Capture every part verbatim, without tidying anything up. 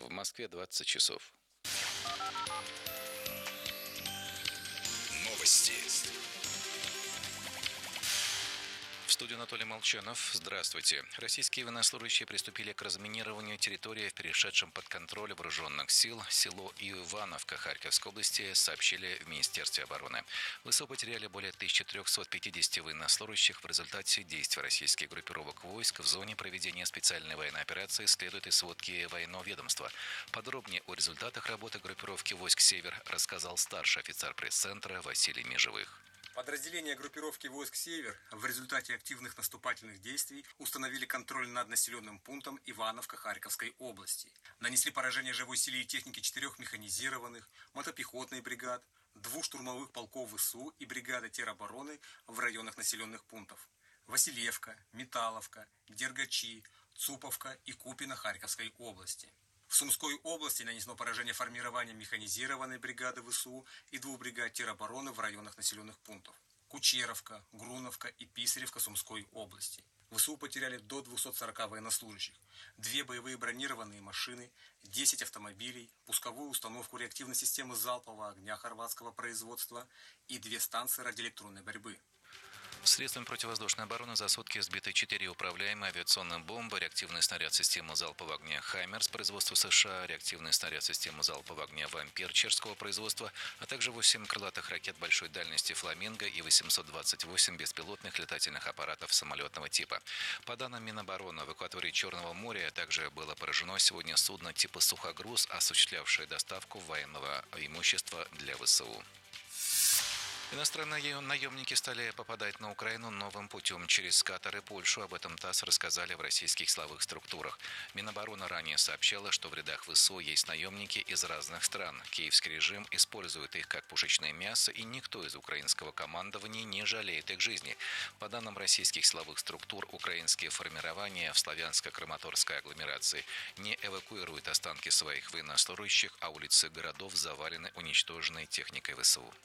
В Москве двадцать часов. Новости. В студии Анатолий Молчанов. Здравствуйте. Российские военнослужащие приступили к разминированию территории в перешедшем под контроль вооруженных сил село Ивановка Харьковской области, сообщили в Министерстве обороны. ВСУ потеряли более тысячи трёхсот пятидесяти военнослужащих в результате действий российских группировок войск в зоне проведения специальной военной операции, следует из сводки военного ведомства. Подробнее о результатах работы группировки войск «Север» рассказал старший офицер пресс-центра Василий Межевых. Подразделения группировки войск «Север» в результате активных наступательных действий установили контроль над населенным пунктом Ивановка Харьковской области. Нанесли поражение живой силе и технике четырех механизированных, мотопехотных бригад, двух штурмовых полков ВСУ и бригады теробороны в районах населенных пунктов Василевка, Металловка, Дергачи, Цуповка и Купино Харьковской области. В Сумской области нанесено поражение формированием механизированной бригады ВСУ и двух бригад теробороны в районах населенных пунктов Кучеровка, Груновка и Писаревка Сумской области. ВСУ потеряли до двухсот сорока военнослужащих, две боевые бронированные машины, десять автомобилей, пусковую установку реактивной системы залпового огня хорватского производства и две станции радиоэлектронной борьбы. Средствами противовоздушной обороны за сутки сбиты четыре управляемые авиационные бомбы, реактивный снаряд системы залпового огня «Хаймерс» производства США, реактивный снаряд системы залпового огня «Вампир» чешского производства, а также восемь крылатых ракет большой дальности «Фламинго» и восемьсот двадцать восемь беспилотных летательных аппаратов самолетного типа. По данным Минобороны, в акватории Черного моря также было поражено сегодня судно типа «Сухогруз», осуществлявшее доставку военного имущества для ВСУ. Иностранные наемники стали попадать на Украину новым путем через Катар и Польшу. Об этом ТАСС рассказали в российских силовых структурах. Минобороны ранее сообщала, что в рядах ВСУ есть наемники из разных стран. Киевский режим использует их как пушечное мясо, и никто из украинского командования не жалеет их жизни. По данным российских силовых структур, украинские формирования в славянско-краматорской агломерации не эвакуируют останки своих военнослужащих, а улицы городов завалены уничтоженной техникой ВСУ.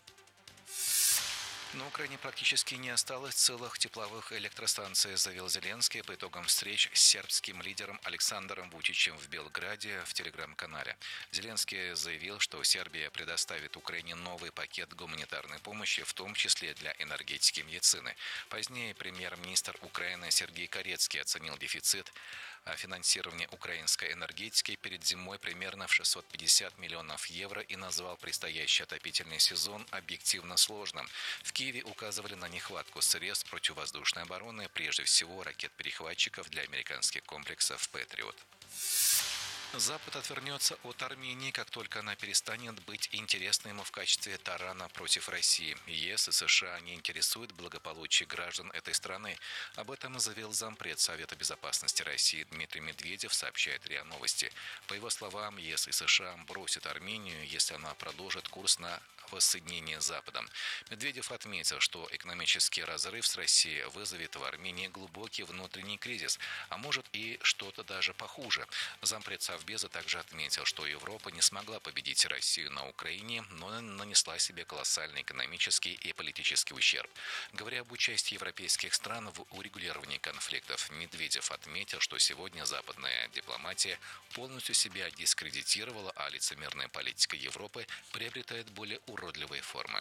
На Украине практически не осталось целых тепловых электростанций, заявил Зеленский по итогам встреч с сербским лидером Александром Вучичем в Белграде в телеграм-канале. Зеленский заявил, что Сербия предоставит Украине новый пакет гуманитарной помощи, в том числе для энергетики и медицины. Позднее премьер-министр Украины Сергей Карецкий оценил дефицит финансирования украинской энергетики перед зимой примерно в шестьсот пятьдесят миллионов евро и назвал предстоящий отопительный сезон объективно сложным. В Киеве указывали на нехватку средств противовоздушной обороны, прежде всего ракет-перехватчиков для американских комплексов «Патриот». Запад отвернется от Армении, как только она перестанет быть интересной ему в качестве тарана против России. ЕС и США не интересуют благополучие граждан этой страны. Об этом заявил зампред Совета безопасности России Дмитрий Медведев, сообщает РИА Новости. По его словам, ЕС и США бросят Армению, если она продолжит курс на воссоединение с Западом. Медведев отметил, что экономический разрыв с Россией вызовет в Армении глубокий внутренний кризис, а может и что-то даже похуже. Зампред Совбеза также отметил, что Европа не смогла победить Россию на Украине, но нанесла себе колоссальный экономический и политический ущерб. Говоря об участии европейских стран в урегулировании конфликтов, Медведев отметил, что сегодня западная дипломатия полностью себя дискредитировала, а лицемерная политика Европы приобретает более уродливые формы.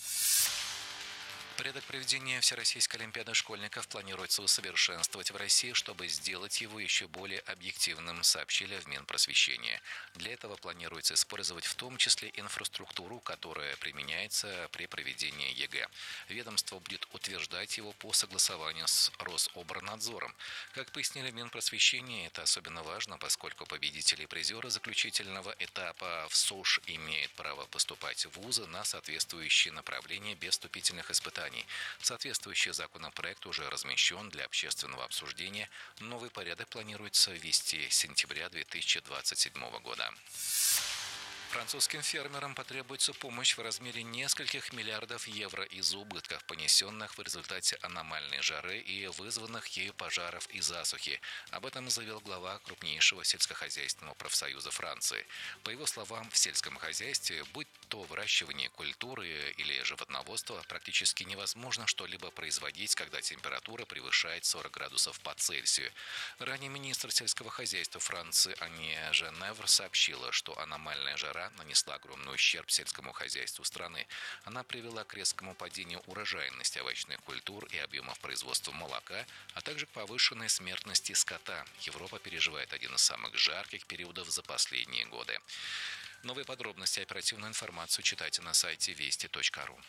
Порядок проведения Всероссийской олимпиады школьников планируется усовершенствовать в России, чтобы сделать его еще более объективным, сообщили в Минпросвещении. Для этого планируется использовать в том числе инфраструктуру, которая применяется при проведении ЕГЭ. Ведомство будет утверждать его по согласованию с Рособорнадзором. Как пояснили в Минпросвещении, это особенно важно, поскольку победители и призеры заключительного этапа в СОЖ имеют право поступать в вузы на соответствующие направления без вступительных испытаний. Соответствующий законопроект уже размещен для общественного обсуждения. Новый порядок планируется ввести с сентября две тысячи двадцать седьмого года. Французским фермерам потребуется помощь в размере нескольких миллиардов евро из-за убытков, понесенных в результате аномальной жары и вызванных ею пожаров и засухи. Об этом заявил глава крупнейшего сельскохозяйственного профсоюза Франции. По его словам, в сельском хозяйстве, будь то выращивание культуры или животноводство практически невозможно что-либо производить, когда температура превышает сорок градусов по Цельсию. Ранее министр сельского хозяйства Франции Анне Женевр сообщила, что аномальная жара нанесла огромный ущерб сельскому хозяйству страны. Она привела к резкому падению урожайности овощных культур и объемов производства молока, а также к повышенной смертности скота. Европа переживает один из самых жарких периодов за последние годы. Новые подробности и оперативную информацию читайте на сайте вести точка ру.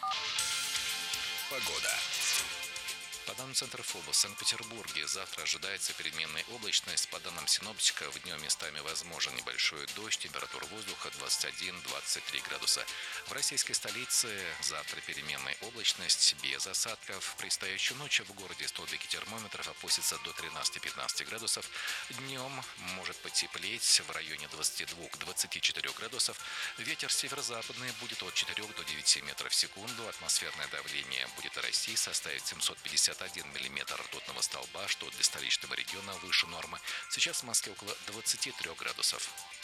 Погода. По данным Центра ФОБОС в Санкт-Петербурге завтра ожидается переменная облачность. По данным синоптика, в днем местами возможен небольшой дождь. Температура воздуха двадцать один - двадцать три градуса. В российской столице завтра переменная облачность без осадков. В предстоящую ночь в городе столбики термометров опустятся до тринадцати - пятнадцати градусов. Днем может потеплеть в районе двадцати двух - двадцати четырёх градусов. Ветер северо-западный будет от четырёх до девяти метров в секунду. Атмосферное давление будет расти, составить семьсот пятьдесят один миллиметр ртутного столба, что для столичного региона выше нормы. Сейчас в Москве около двадцати трёх градусов.